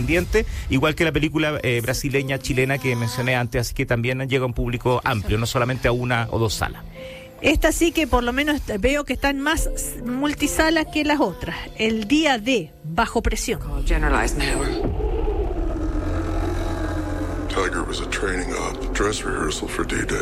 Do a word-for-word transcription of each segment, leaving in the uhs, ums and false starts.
independiente, igual que la película eh, brasileña, chilena que mencioné antes, así que también llega a un público amplio, no solamente a una o dos salas. Esta sí que por lo menos veo que están más multisalas que las otras. El día de Bajo Presión. Tiger was a training op, dress rehearsal for D-Day.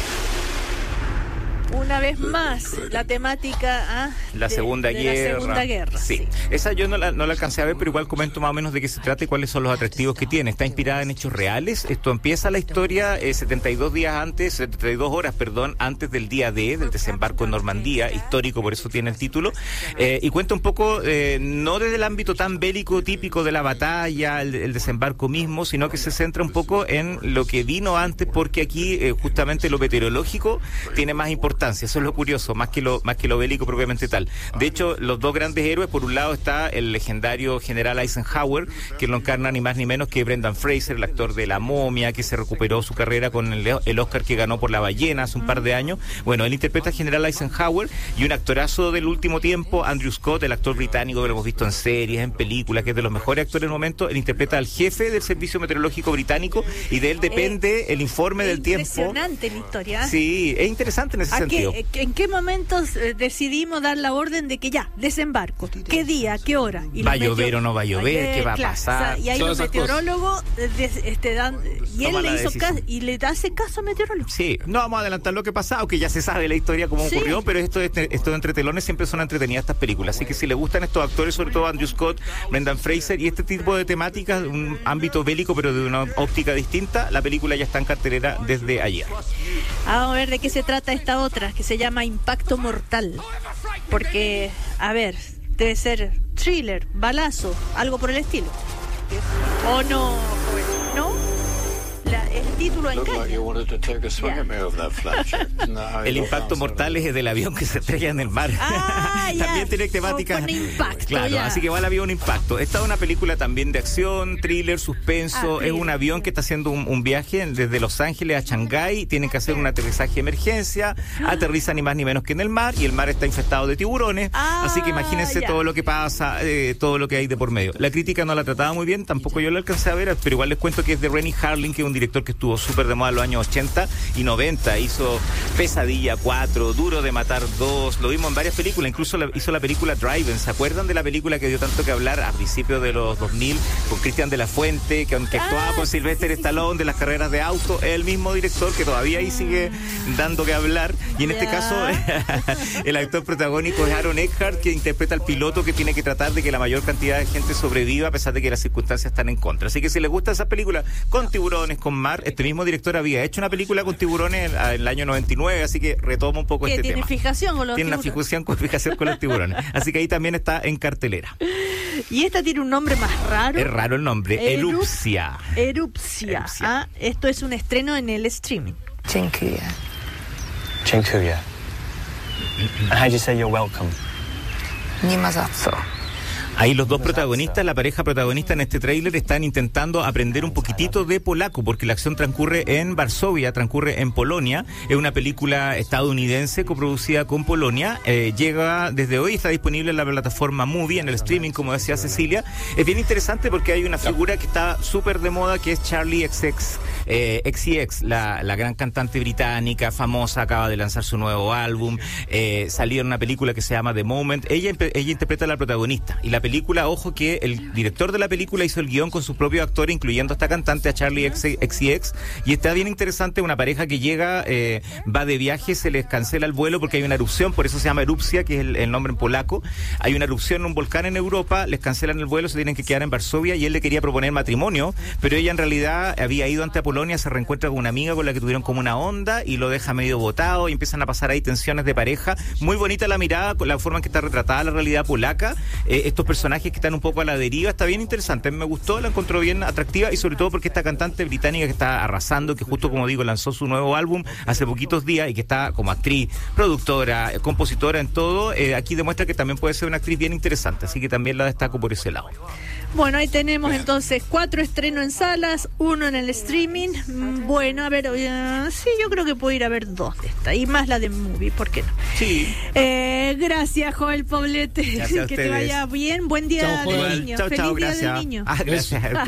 Una vez más, la temática ¿ah? La, de, segunda de guerra. la Segunda Guerra. Sí. sí. Esa yo no la, no la alcancé a ver, pero igual comento más o menos de qué se trata y cuáles son los atractivos que tiene. Está inspirada en hechos reales. Esto empieza la historia eh, setenta y dos días antes, setenta y dos horas, perdón, antes del día D, del desembarco en Normandía, histórico, por eso tiene el título. Eh, y cuenta un poco, eh, no desde el ámbito tan bélico típico de la batalla, el, el desembarco mismo, sino que se centra un poco en lo que vino antes, porque aquí eh, justamente lo meteorológico tiene más importancia. Eso es lo curioso, más que lo más que lo bélico propiamente tal. De hecho, los dos grandes héroes, por un lado está el legendario general Eisenhower, que lo encarna ni más ni menos que Brendan Fraser, el actor de La Momia, que se recuperó su carrera con el, el Oscar que ganó por La Ballena hace un par de años. Bueno, él interpreta al general Eisenhower, y un actorazo del último tiempo, Andrew Scott, el actor británico que lo hemos visto en series, en películas, que es de los mejores actores del momento. Él interpreta al jefe del Servicio Meteorológico Británico, y de él depende eh, el informe del tiempo. Impresionante la historia. Sí, es interesante en ese sentido. Qué, ¿En qué momentos eh, decidimos dar la orden de que ya, desembarco? ¿Qué día? ¿Qué hora? Y ¿Va a llover o no va a llover? ¿Qué va a claro, pasar? O sea, y hay Son un meteorólogo eh, de, este, dan, y él le hizo caso, y le hace caso al meteorólogo. Sí, no vamos a adelantar lo que pasa, aunque ya se sabe la historia cómo sí. ocurrió, pero esto, este, esto de entre telones siempre son entretenidas estas películas, así que si le gustan estos actores, sobre todo Andrew Scott, Brendan Fraser, y este tipo de temáticas, un ámbito bélico pero de una óptica distinta, la película ya está en cartelera desde ayer. Vamos a ver de qué se trata esta otra, que se llama Impacto Mortal, porque, a ver, debe ser thriller, balazo, algo por el estilo. ¿O no? ¿No? La, el título engaña. El impacto mortal es del avión que se estrella en el mar. Ah, también ya. tiene temática. Con impacto, claro, ya. Así que va el avión impacto. Esta es una película también de acción, thriller, suspenso. Ah, es un avión que está haciendo un, un viaje desde Los Ángeles a Shanghái. Tienen que hacer un aterrizaje de emergencia. Aterriza ni más ni menos que en el mar, y el mar está infestado de tiburones. Ah, así que imagínense ya. todo lo que pasa, eh, todo lo que hay de por medio. La crítica no la trataba muy bien, tampoco yo la alcancé a ver, pero igual les cuento que es de Rennie Harlin, que es un director que estuvo súper de moda en los años ochenta y noventa. Hizo Pesadilla cuatro, Duro de Matar dos, lo vimos en varias películas, incluso la, hizo la película Driven. ¿Se acuerdan de la película que dio tanto que hablar a principios de los dos mil con Cristian de la Fuente, que aunque actuaba ah, con Sylvester sí, Stallone sí. de las carreras de auto? Es el mismo director que todavía ahí sigue dando que hablar, y en yeah. este caso el actor protagónico es Aaron Eckhart, que interpreta al piloto que tiene que tratar de que la mayor cantidad de gente sobreviva a pesar de que las circunstancias están en contra. Así que si les gusta esa película con tiburones, con mar, este mismo director había hecho una película con tiburones en, en el año noventa y nueve, así que retoma un poco este ¿tiene tema. Fijación con los tiene tiburones? una fijación con, fijación con los tiburones. Así que ahí también está en cartelera. Y esta tiene un nombre más raro. Es raro el nombre, Erup- Erupcia. Erupcia. Erupcia. Ah, esto es un estreno en el streaming. Jinkuya. Jinkuya. And how do you say you're welcome? Nimazatsu. Ahí los dos protagonistas, la pareja protagonista en este tráiler, están intentando aprender un poquitito de polaco, porque la acción transcurre en Varsovia, transcurre en Polonia. Es una película estadounidense coproducida con Polonia. Eh, llega desde hoy, está disponible en la plataforma Movie, en el streaming, como decía Cecilia. Es bien interesante porque hay una figura que está súper de moda, que es Charlie X X, eh, X Y X, la, la gran cantante británica, famosa, acaba de lanzar su nuevo álbum. Eh, salió en una película que se llama The Moment. Ella, ella interpreta a la protagonista, y la película, ojo que el director de la película hizo el guión con sus propios actores, incluyendo a esta cantante, a Charlie X Y X, y está bien interesante. Una pareja que llega, eh, va de viaje, se les cancela el vuelo porque hay una erupción, por eso se llama Erupcia, que es el, el nombre en polaco. Hay una erupción en un volcán en Europa, les cancelan el vuelo, se tienen que quedar en Varsovia, y él le quería proponer matrimonio, pero ella en realidad había ido ante a Polonia, se reencuentra con una amiga con la que tuvieron como una onda, y lo deja medio botado, y empiezan a pasar ahí tensiones de pareja. Muy bonita la mirada, con la forma en que está retratada la realidad polaca, eh, estos personajes que están un poco a la deriva, está bien interesante, me gustó, la encontró bien atractiva, y sobre todo porque esta cantante británica que está arrasando, que justo como digo lanzó su nuevo álbum hace poquitos días, y que está como actriz, productora, compositora en todo, eh, aquí demuestra que también puede ser una actriz bien interesante, así que también la destaco por ese lado. Bueno, ahí tenemos entonces cuatro estrenos en salas, uno en el streaming. Bueno, a ver, uh, sí, yo creo que puedo ir a ver dos de estas, y más la de Movie, ¿por qué no? Sí. Eh, gracias, Joel Poblete. Gracias a que te vaya bien. Buen día chau, del Joel. niño. Chau, Feliz chau, día gracias. del niño. Ah, gracias.